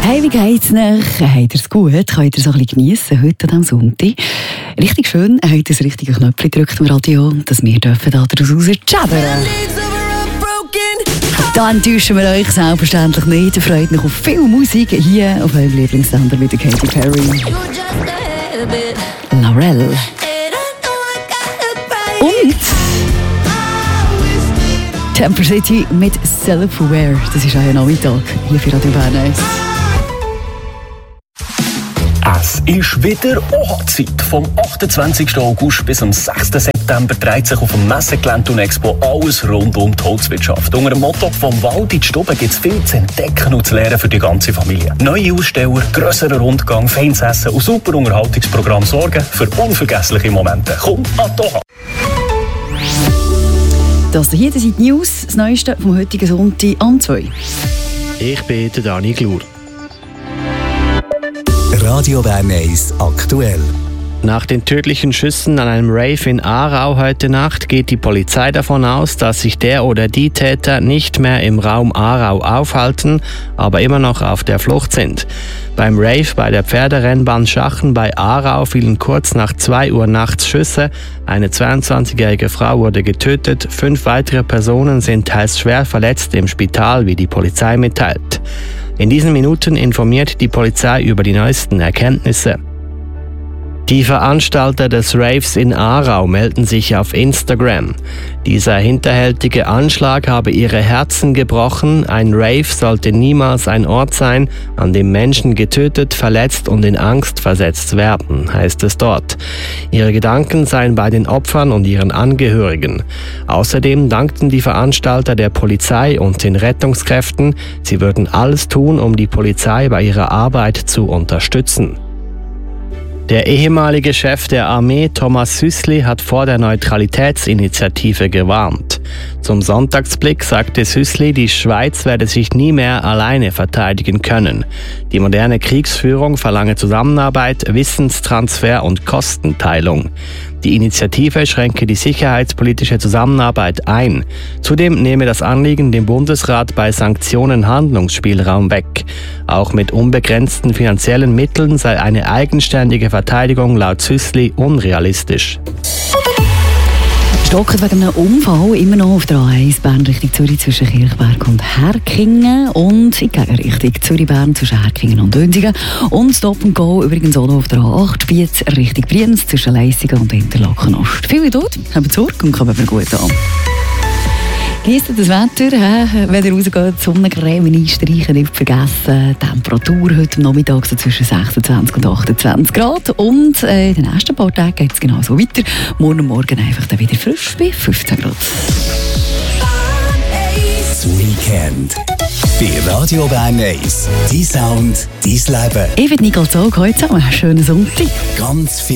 Hey, wie geht's euch? Habt ihr's gut? Könnt ihr so ein bisschen geniessen heute an diesem Sonntag? Richtig schön, habt ihr das richtige Knöpfchen gedrückt am Radio, dass wir daraus chattern. Da enttäuschen wir euch selbstverständlich nicht. Freut euch auf viel Musik hier auf eurem Lieblingssender mit Katy Perry. Laurel. Und Temper City mit Self-Aware. Das ist euer Nachmittag hier für Radio Bern 1. Es ist wieder Hochzeit. Vom 28. August bis am 6. September dreht sich auf dem Messegelände und Expo alles rund um die Holzwirtschaft. Unter dem Motto «Vom Wald in die Stube» gibt es viel zu entdecken und zu lernen für die ganze Familie. Neue Aussteller, grösserer Rundgang, feines Essen und super Unterhaltungsprogramm sorgen für unvergessliche Momente. Komm an die Hochzeit! Das hier sind die News, das Neueste vom heutigen Sonntag am 2. Ich bin der Dani Glur. Radio Bern 1 aktuell. Nach den tödlichen Schüssen an einem Rave in Aarau heute Nacht geht die Polizei davon aus, dass sich der oder die Täter nicht mehr im Raum Aarau aufhalten, aber immer noch auf der Flucht sind. Beim Rave bei der Pferderennbahn Schachen bei Aarau fielen kurz nach 2 Uhr nachts Schüsse. Eine 22-jährige Frau wurde getötet, 5 weitere Personen sind teils schwer verletzt im Spital, wie die Polizei mitteilt. In diesen Minuten informiert die Polizei über die neuesten Erkenntnisse. Die Veranstalter des Raves in Aarau melden sich auf Instagram. Dieser hinterhältige Anschlag habe ihre Herzen gebrochen. Ein Rave sollte niemals ein Ort sein, an dem Menschen getötet, verletzt und in Angst versetzt werden, heißt es dort. Ihre Gedanken seien bei den Opfern und ihren Angehörigen. Außerdem dankten die Veranstalter der Polizei und den Rettungskräften. Sie würden alles tun, um die Polizei bei ihrer Arbeit zu unterstützen. Der ehemalige Chef der Armee, Thomas Süssli, hat vor der Neutralitätsinitiative gewarnt. Zum Sonntagsblick sagte Süssli, die Schweiz werde sich nie mehr alleine verteidigen können. Die moderne Kriegsführung verlange Zusammenarbeit, Wissenstransfer und Kostenteilung. Die Initiative schränke die sicherheitspolitische Zusammenarbeit ein. Zudem nehme das Anliegen dem Bundesrat bei Sanktionen Handlungsspielraum weg. Auch mit unbegrenzten finanziellen Mitteln sei eine eigenständige Verteidigung laut Süssli unrealistisch. Stocken wegen einem Unfall immer noch auf der A1 Bern Richtung Zürich zwischen Kirchberg und Herkingen und in Gegenrichtung Zürich-Bern zwischen Herkingen und Dönsingen und Stop and Go übrigens auch noch auf der A8 Spiez Richtung Brienz zwischen Leissigen und Interlaken Ost. Viele dort, haben Sorge und kommen wir gut an. Genießt das Wetter, wenn ihr rausgeht, die Sonnencreme einstreichen, nicht vergessen. Die Temperatur heute Nachmittag so zwischen 26 und 28 Grad. Und in den nächsten paar Tagen geht es genauso weiter. Morgen einfach dann wieder frisch bei 15 Grad. Das Weekend bei Radio Bern 1. Dein Sound, dein Leben. Ich bin Nicole Zog, heute zusammen. Schönen Sonntag. Ganz viel